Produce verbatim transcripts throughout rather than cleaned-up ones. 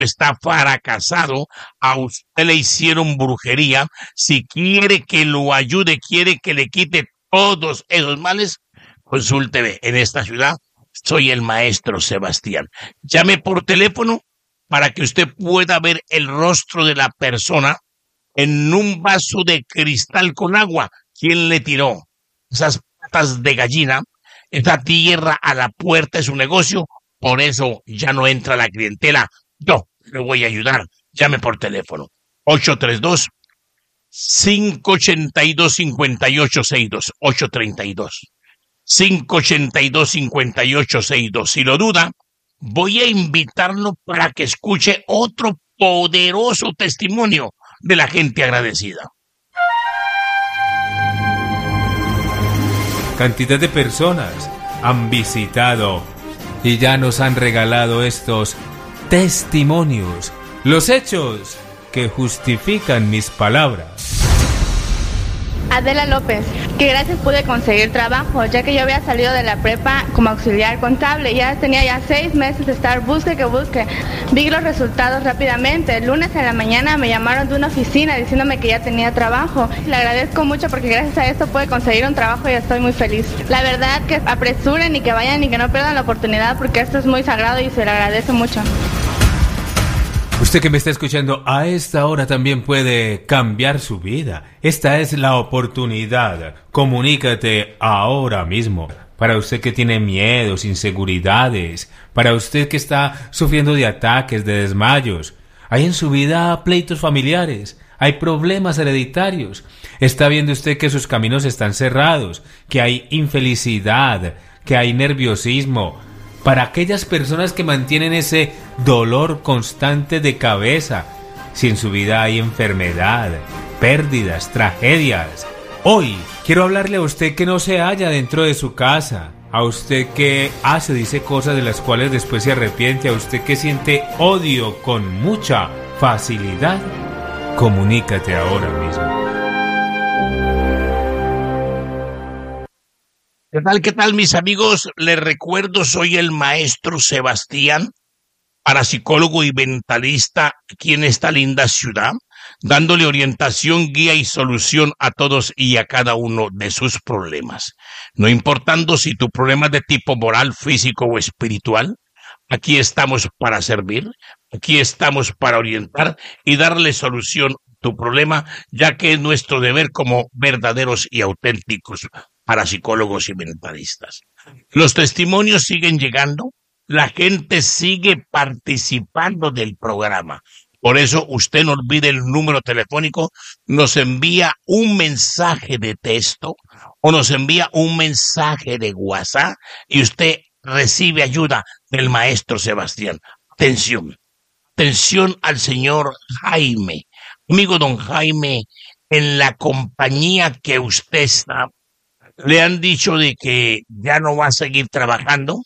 está fracasado, a usted le hicieron brujería, si quiere que lo ayude, quiere que le quite todos esos males, consúlteme en esta ciudad. Soy el maestro Sebastián. Llame por teléfono para que usted pueda ver el rostro de la persona en un vaso de cristal con agua. ¿Quién le tiró esas patas de gallina, esa tierra a la puerta de su negocio? Por eso ya no entra la clientela. Yo le voy a ayudar. Llame por teléfono. ocho tres dos, cinco ocho dos, cinco ocho seis dos. ocho tres dos, cinco ocho dos, cinco ocho seis dos. Si lo duda, voy a invitarlo para que escuche otro poderoso testimonio de la gente agradecida. Cantidad de personas han visitado y ya nos han regalado estos testimonios, los hechos que justifican mis palabras. Adela López, que gracias pude conseguir trabajo, ya que yo había salido de la prepa como auxiliar contable. Ya tenía ya seis meses de estar busque que busque. Vi los resultados rápidamente. El lunes en la mañana me llamaron de una oficina diciéndome que ya tenía trabajo. Le agradezco mucho porque gracias a esto pude conseguir un trabajo y estoy muy feliz. La verdad que apresuren y que vayan y que no pierdan la oportunidad porque esto es muy sagrado y se lo agradece mucho. Usted que me está escuchando a esta hora también puede cambiar su vida. Esta es la oportunidad. Comunícate ahora mismo. Para usted que tiene miedos, inseguridades, para usted que está sufriendo de ataques, de desmayos. Hay en su vida pleitos familiares, hay problemas hereditarios. Está viendo usted que sus caminos están cerrados, que hay infelicidad, que hay nerviosismo. Para aquellas personas que mantienen ese dolor constante de cabeza, si en su vida hay enfermedad, pérdidas, tragedias. Hoy quiero hablarle a usted que no se halla dentro de su casa, a usted que hace, dice cosas de las cuales después se arrepiente, a usted que siente odio con mucha facilidad. Comunícate ahora mismo. ¿Qué tal, qué tal, mis amigos? Les recuerdo, soy el maestro Sebastián, parapsicólogo y mentalista aquí en esta linda ciudad, dándole orientación, guía y solución a todos y a cada uno de sus problemas. No importando si tu problema es de tipo moral, físico o espiritual, aquí estamos para servir, aquí estamos para orientar y darle solución a tu problema, ya que es nuestro deber como verdaderos y auténticos parapsicólogos y mentalistas. Los testimonios siguen llegando, la gente sigue participando del programa. Por eso usted no olvide el número telefónico, nos envía un mensaje de texto o nos envía un mensaje de WhatsApp y usted recibe ayuda del maestro Sebastián. Atención, atención al señor Jaime. Amigo don Jaime, en la compañía que usted está, le han dicho de que ya no va a seguir trabajando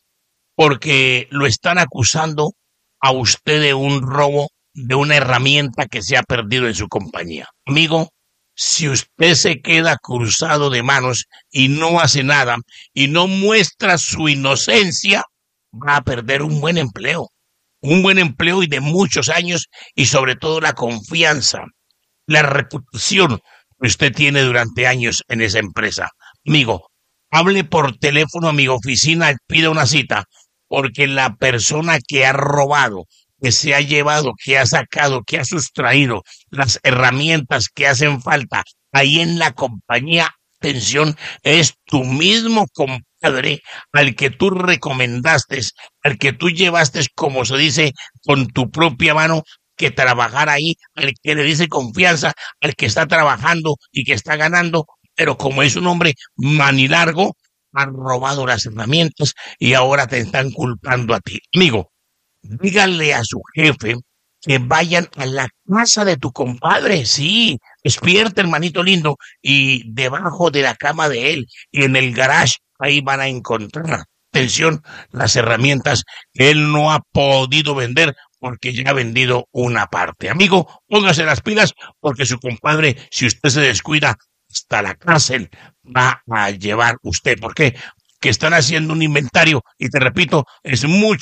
porque lo están acusando a usted de un robo de una herramienta que se ha perdido en su compañía. Amigo, si usted se queda cruzado de manos y no hace nada y no muestra su inocencia, va a perder un buen empleo, un buen empleo y de muchos años y sobre todo la confianza, la reputación que usted tiene durante años en esa empresa. Amigo, hable por teléfono a mi oficina y pida una cita, porque la persona que ha robado, que se ha llevado, que ha sacado, que ha sustraído las herramientas que hacen falta ahí en la compañía, atención, es tu mismo compadre al que tú recomendaste, al que tú llevaste, como se dice, con tu propia mano, que trabajar ahí, al que le dice confianza, al que está trabajando y que está ganando, pero como es un hombre manilargo, han robado las herramientas y ahora te están culpando a ti. Amigo, dígale a su jefe que vayan a la casa de tu compadre, sí, despierta, hermanito lindo, y debajo de la cama de él y en el garage, ahí van a encontrar, atención, las herramientas que él no ha podido vender porque ya ha vendido una parte. Amigo, póngase las pilas porque su compadre, si usted se descuida, hasta la cárcel va a llevar usted. ¿Por qué? Que están haciendo un inventario y te repito, es mucha,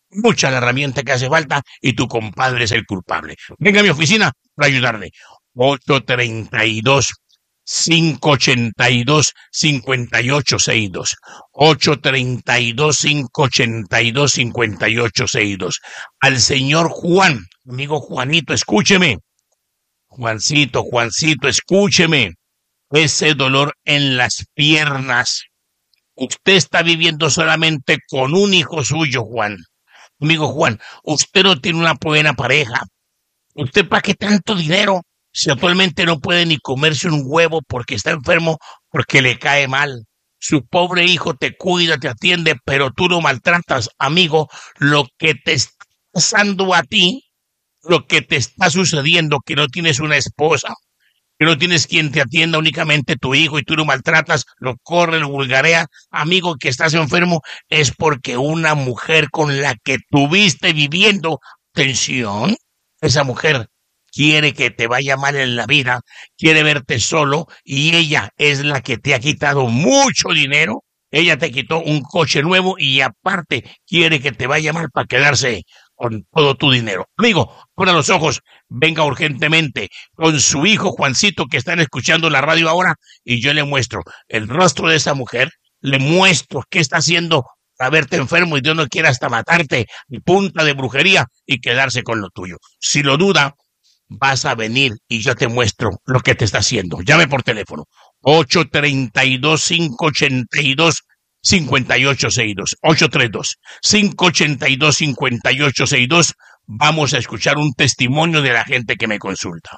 mucha la herramienta que hace falta y tu compadre es el culpable. Venga a mi oficina para ayudarle. ocho treinta y dos, cinco ochenta y dos, cincuenta y ocho sesenta y dos. ocho treinta y dos, cinco ochenta y dos, cincuenta y ocho sesenta y dos. Al señor Juan, amigo Juanito, escúcheme. Juancito, Juancito, escúcheme. Ese dolor en las piernas. Usted está viviendo solamente con un hijo suyo, Juan. Amigo Juan, usted no tiene una buena pareja. ¿Usted para qué tanto dinero? Si actualmente no puede ni comerse un huevo porque está enfermo, porque le cae mal. Su pobre hijo te cuida, te atiende, pero tú lo maltratas. Amigo, lo que te está pasando a ti, lo que te está sucediendo, que no tienes una esposa, que no tienes quien te atienda, únicamente tu hijo, y tú lo maltratas, lo corre, lo vulgarea, amigo, que estás enfermo, es porque una mujer con la que tuviste viviendo, atención, esa mujer quiere que te vaya mal en la vida, quiere verte solo, y ella es la que te ha quitado mucho dinero. Ella te quitó un coche nuevo y aparte quiere que te vaya mal para quedarse con todo tu dinero. Amigo, abra los ojos, venga urgentemente con su hijo Juancito, que están escuchando la radio ahora, y yo le muestro el rostro de esa mujer, le muestro qué está haciendo para verte enfermo y Dios no quiera hasta matarte y punta de brujería y quedarse con lo tuyo. Si lo duda, vas a venir y yo te muestro lo que te está haciendo. Llame por teléfono. ocho treinta y dos, cinco ochenta y dos, cincuenta y ocho sesenta y dos. ocho treinta y dos, cinco ochenta y dos, cincuenta y ocho sesenta y dos. Vamos a escuchar un testimonio de la gente que me consulta.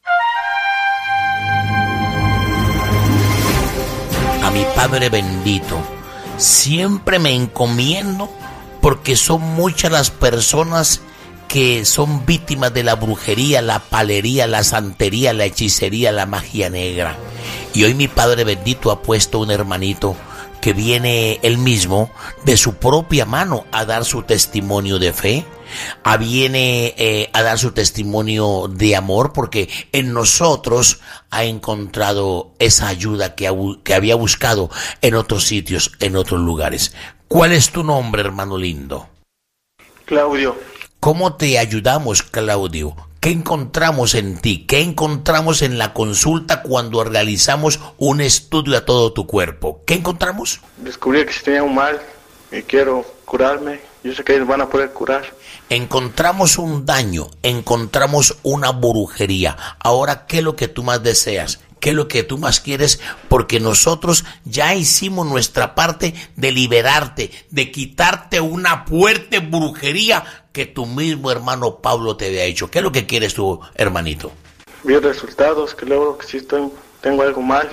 A mi Padre bendito, siempre me encomiendo porque son muchas las personas que son víctimas de la brujería, la palería, la santería, la hechicería, la magia negra. Y hoy mi Padre bendito ha puesto un hermanito que viene él mismo de su propia mano a dar su testimonio de fe, a viene eh, a dar su testimonio de amor, porque en nosotros ha encontrado esa ayuda que, ha, que había buscado en otros sitios, en otros lugares. ¿Cuál es tu nombre, hermano lindo? Claudio. ¿Cómo te ayudamos, Claudio? ¿Qué encontramos en ti? ¿Qué encontramos en la consulta cuando realizamos un estudio a todo tu cuerpo? ¿Qué encontramos? Descubrí que si tenía un mal y quiero curarme. Yo sé que ellos van a poder curar. Encontramos un daño, encontramos una brujería. Ahora, ¿qué es lo que tú más deseas? ¿Qué es lo que tú más quieres? Porque nosotros ya hicimos nuestra parte de liberarte, de quitarte una fuerte brujería que tu mismo hermano Pablo te había hecho. ¿Qué es lo que quieres tú, hermanito? Vi resultados, que luego que sí estoy, tengo algo mal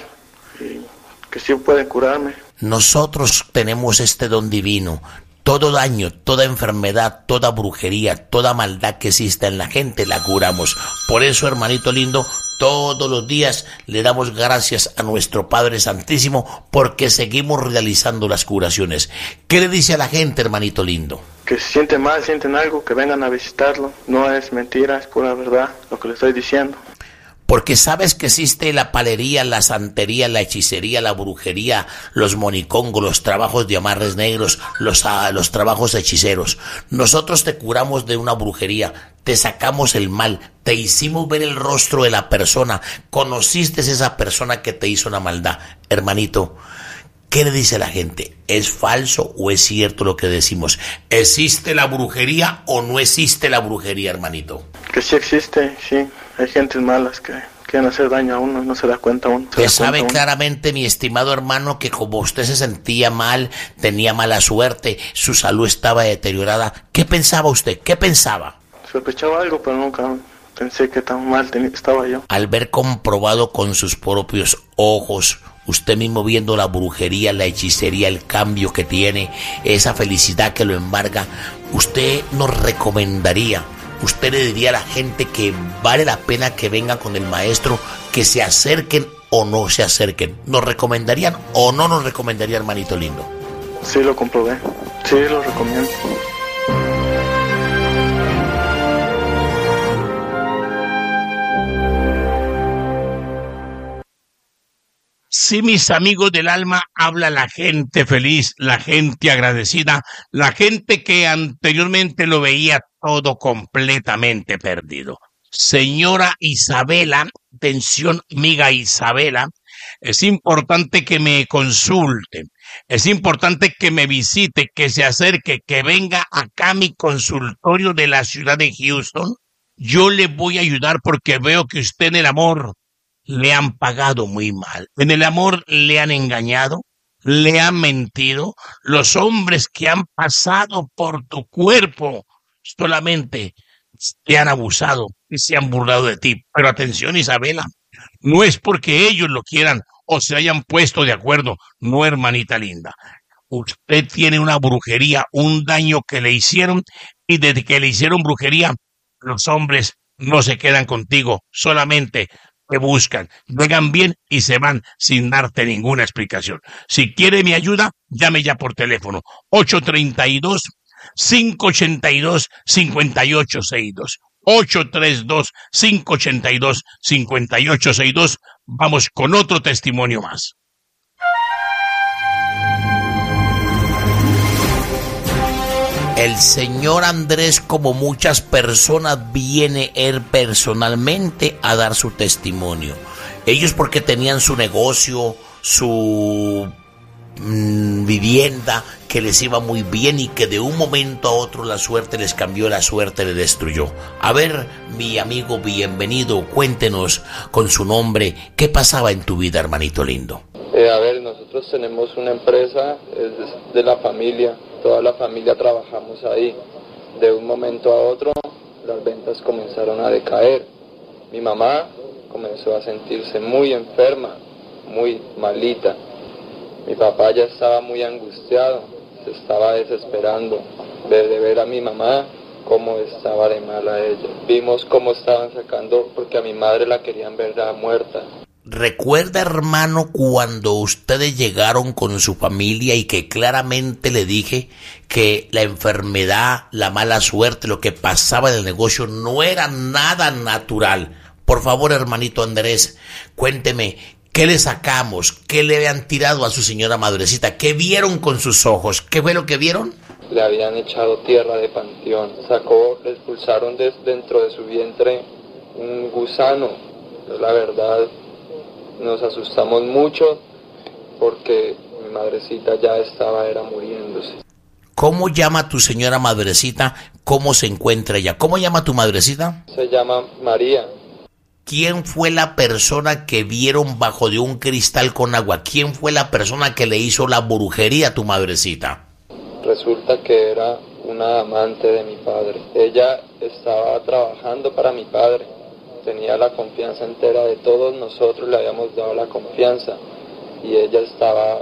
y que sí pueden curarme. Nosotros tenemos este don divino. Todo daño, toda enfermedad, toda brujería, toda maldad que exista en la gente la curamos. Por eso, hermanito lindo, todos los días le damos gracias a nuestro Padre Santísimo porque seguimos realizando las curaciones. ¿Qué le dice a la gente, hermanito lindo? Que se sienten mal, sienten algo, que vengan a visitarlo. No es mentira, es pura verdad lo que le estoy diciendo. Porque sabes que existe la palería, la santería, la hechicería, la brujería, los monicongos, los trabajos de amarres negros, los, uh, los trabajos hechiceros. Nosotros te curamos de una brujería, te sacamos el mal, te hicimos ver el rostro de la persona, conociste a esa persona que te hizo una maldad. Hermanito, ¿qué le dice la gente? ¿Es falso o es cierto lo que decimos? ¿Existe la brujería o no existe la brujería, hermanito? Que sí existe, sí. Hay gentes malas que quieren hacer daño a uno y no se da cuenta uno. Usted sabe claramente, mi estimado hermano, que como usted se sentía mal, tenía mala suerte, su salud estaba deteriorada. ¿Qué pensaba usted? ¿Qué pensaba? Sospechaba algo, pero nunca pensé que tan mal tenía, estaba yo. Al ver comprobado con sus propios ojos, usted mismo viendo la brujería, la hechicería, el cambio que tiene, esa felicidad que lo embarga, usted nos recomendaría, usted le diría a la gente que vale la pena que vengan con el maestro, que se acerquen o no se acerquen. ¿Nos recomendarían o no nos recomendaría, hermanito lindo? Sí, lo comprobé. Sí, lo recomiendo. Así, mis amigos del alma, habla la gente feliz, la gente agradecida, la gente que anteriormente lo veía todo completamente perdido. Señora Isabela, atención, amiga Isabela, es importante que me consulte, es importante que me visite, que se acerque, que venga acá a mi consultorio de la ciudad de Houston. Yo le voy a ayudar porque veo que usted en el amor le han pagado muy mal. En el amor le han engañado, le han mentido. Los hombres que han pasado por tu cuerpo solamente te han abusado y se han burlado de ti. Pero atención, Isabela, no es porque ellos lo quieran o se hayan puesto de acuerdo. No, hermanita linda. Usted tiene una brujería, un daño que le hicieron, y desde que le hicieron brujería, los hombres no se quedan contigo, solamente te buscan, llegan bien y se van sin darte ninguna explicación. Si quiere mi ayuda, llame ya por teléfono, ocho tres dos, cinco ocho dos, cinco ocho seis dos, ocho tres dos, cinco ocho dos, cinco ocho seis dos. Vamos con otro testimonio más. El señor Andrés, como muchas personas, viene él personalmente a dar su testimonio. Ellos porque tenían su negocio, su mmm, vivienda, que les iba muy bien y que de un momento a otro la suerte les cambió, la suerte les destruyó. A ver, mi amigo, bienvenido, cuéntenos con su nombre, ¿qué pasaba en tu vida, hermanito lindo? Eh, a ver, nosotros tenemos una empresa, es de la familia, toda la familia trabajamos ahí. De un momento a otro, las ventas comenzaron a decaer. Mi mamá comenzó a sentirse muy enferma, muy malita. Mi papá ya estaba muy angustiado, se estaba desesperando de, de ver a mi mamá cómo estaba de mala ella. Vimos cómo estaban sacando, porque a mi madre la querían ver ya muerta. ¿Recuerda, hermano, cuando ustedes llegaron con su familia y que claramente le dije que la enfermedad, la mala suerte, lo que pasaba en el negocio no era nada natural? Por favor, hermanito Andrés, cuénteme, ¿qué le sacamos? ¿Qué le habían tirado a su señora madrecita? ¿Qué vieron con sus ojos? ¿Qué fue lo que vieron? Le habían echado tierra de panteón, sacó, le expulsaron de, dentro de su vientre un gusano. La verdad, nos asustamos mucho porque mi madrecita ya estaba era muriéndose. ¿Cómo llama tu señora madrecita? ¿Cómo se encuentra ella? ¿Cómo llama tu madrecita? Se llama María. ¿Quién fue la persona que vieron bajo de un cristal con agua? ¿Quién fue la persona que le hizo la brujería a tu madrecita? Resulta que era una amante de mi padre. Ella estaba trabajando para mi padre. Tenía la confianza entera de todos nosotros, le habíamos dado la confianza. Y ella estaba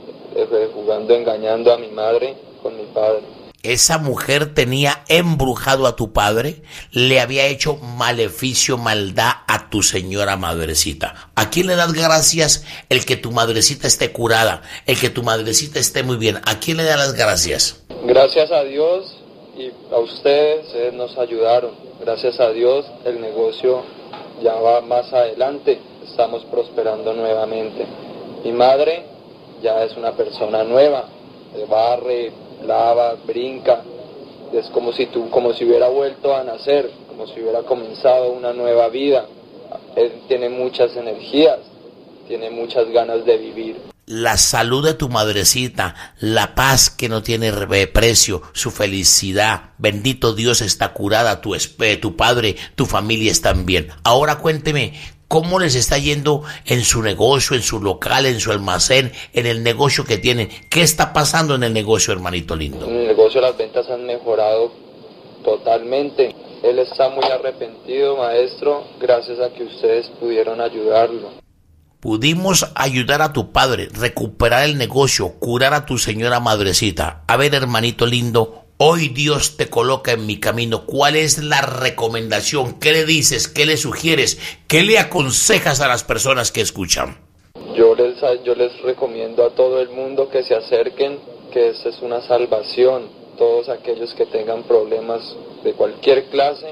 eh, jugando, engañando a mi madre con mi padre. Esa mujer tenía embrujado a tu padre, le había hecho maleficio, maldad a tu señora madrecita. ¿A quién le das gracias el que tu madrecita esté curada, el que tu madrecita esté muy bien? ¿A quién le das las gracias? Gracias a Dios y a ustedes, ustedes nos ayudaron. Gracias a Dios el negocio ya va más adelante, estamos prosperando nuevamente. Mi madre ya es una persona nueva, barre, lava, brinca, es como si tú, como si hubiera vuelto a nacer, como si hubiera comenzado una nueva vida. Él tiene muchas energías, tiene muchas ganas de vivir. La salud de tu madrecita, la paz que no tiene precio, su felicidad, bendito Dios, está curada, tu, tu padre, tu familia están bien. Ahora cuénteme, ¿cómo les está yendo en su negocio, en su local, en su almacén, en el negocio que tienen? ¿Qué está pasando en el negocio, hermanito lindo? En el negocio las ventas han mejorado totalmente. Él está muy arrepentido, maestro, gracias a que ustedes pudieron ayudarlo. Pudimos ayudar a tu padre, recuperar el negocio, curar a tu señora madrecita. A ver, hermanito lindo, hoy Dios te coloca en mi camino. ¿Cuál es la recomendación? ¿Qué le dices? ¿Qué le sugieres? ¿Qué le aconsejas a las personas que escuchan? Yo les, yo les recomiendo a todo el mundo que se acerquen, que esta es una salvación. Todos aquellos que tengan problemas de cualquier clase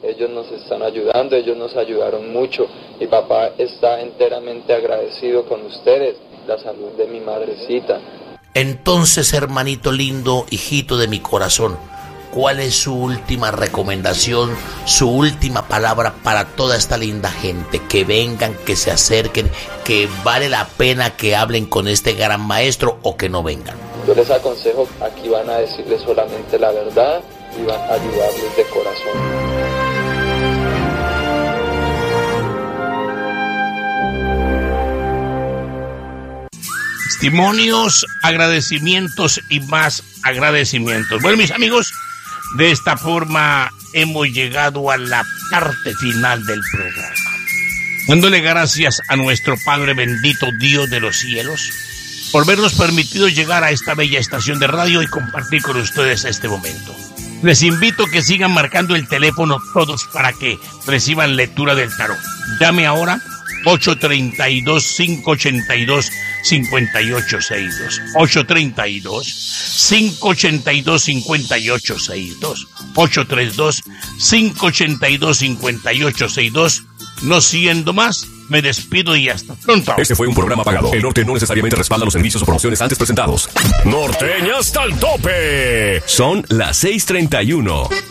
ellos nos están ayudando, ellos nos ayudaron mucho. Mi papá está enteramente agradecido con ustedes, la salud de mi madrecita. Entonces, hermanito lindo, hijito de mi corazón, ¿cuál es su última recomendación, su última palabra para toda esta linda gente? Que vengan, que se acerquen, que vale la pena que hablen con este gran maestro o que no vengan. Yo les aconsejo, aquí van a decirles solamente la verdad y van a ayudarles de corazón. Testimonios, agradecimientos y más agradecimientos. Bueno, mis amigos, de esta forma hemos llegado a la parte final del programa. Dándole gracias a nuestro Padre bendito, Dios de los cielos, por habernos permitido llegar a esta bella estación de radio y compartir con ustedes este momento. Les invito a que sigan marcando el teléfono todos para que reciban lectura del tarot. Llame ahora ocho tres dos, cinco ocho dos, cinco ocho seis dos. ocho tres dos, cinco ocho dos, cinco ocho seis dos. ocho tres dos, cinco ocho dos, cinco ocho seis dos. No siendo más, me despido y hasta pronto. Este fue un programa pagado. El norte no necesariamente respalda los servicios o promociones antes presentados. Norteña hasta el tope. Son las seis treinta y uno.